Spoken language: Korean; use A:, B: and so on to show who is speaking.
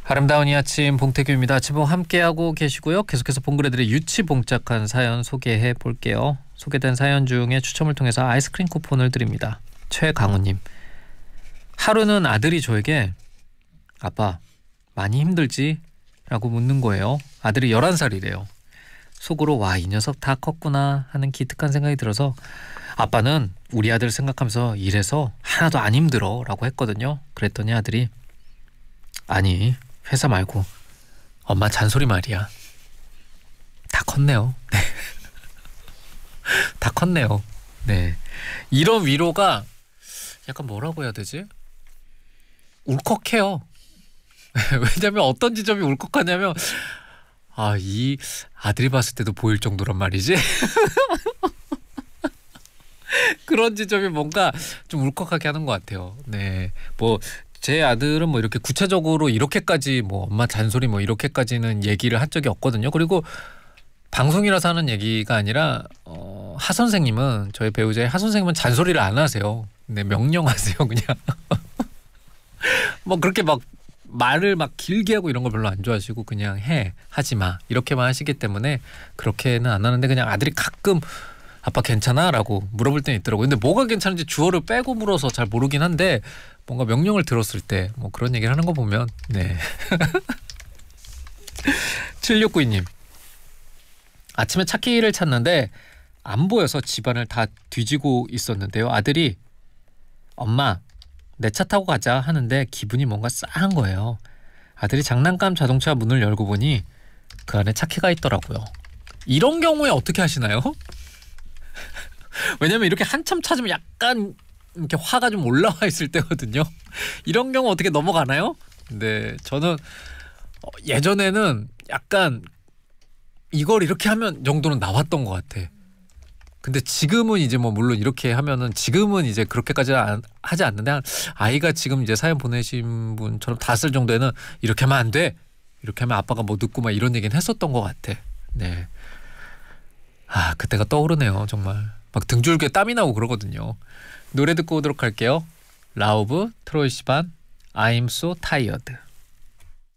A: 아름다운 이 아침 봉태규입니다. 아침봉 함께하고 계시고요. 계속해서 봉그레들의 유치봉착한 사연 소개해 볼게요. 소개된 사연 중에 추첨을 통해서 아이스크림 쿠폰을 드립니다. 최강우님, 하루는 아들이 저에게 아빠 많이 힘들지? 라고 묻는 거예요. 아들이 11살이래요. 속으로 와, 이 녀석 다 컸구나 하는 기특한 생각이 들어서 아빠는 우리 아들 생각하면서 이래서 하나도 안 힘들어 라고 했거든요. 그랬더니 아들이 아니, 회사 말고 엄마 잔소리 말이야. 다 컸네요. 네. 다 컸네요. 네. 이런 위로가 약간 뭐라고 해야 되지? 울컥해요. 왜냐면 어떤 지점이 울컥하냐면 이 아들이 봤을 때도 보일 정도란 말이지. 그런 지점이 뭔가 좀 울컥하게 하는 것 같아요. 네. 제 아들은 이렇게 구체적으로 이렇게까지 엄마 잔소리 이렇게까지는 얘기를 한 적이 없거든요. 그리고 방송이라서 하는 얘기가 아니라 하 선생님은, 저희 배우자의 하 선생님은 잔소리를 안 하세요. 네, 명령하세요. 그냥 그렇게 말을 길게 하고 이런 걸 별로 안 좋아하시고 그냥 하지 마 이렇게만 하시기 때문에 그렇게는 안 하는데, 그냥 아들이 가끔 아빠 괜찮아? 라고 물어볼 때는 있더라고요. 근데 뭐가 괜찮은지 주어를 빼고 물어서 잘 모르긴 한데 뭔가 명령을 들었을 때 그런 얘기를 하는 거 보면 네. 7692님, 아침에 차키를 찾는데 안 보여서 집안을 다 뒤지고 있었는데요. 아들이 엄마 내 차 타고 가자 하는데 기분이 뭔가 싸한 거예요. 아들이 장난감 자동차 문을 열고 보니 그 안에 차키가 있더라고요. 이런 경우에 어떻게 하시나요? 왜냐면 이렇게 한참 찾으면 약간 이렇게 화가 좀 올라와 있을 때거든요. 이런 경우 어떻게 넘어가나요? 네, 저는 예전에는 약간 이걸 이렇게 하면 정도는 나왔던 것 같아. 근데 지금은 이제 물론 이렇게 하면은 지금은 이제 그렇게까지 하지 않는데, 아이가 지금 이제 사연 보내신 분처럼 5살 정도에는 이렇게 하면 안 돼, 이렇게 하면 아빠가 늦고 이런 얘기는 했었던 것 같아. 네. 그때가 떠오르네요. 정말 등줄기에 땀이 나고 그러거든요. 노래 듣고 오도록 할게요. 라우브 트로이 시반 I'm so tired.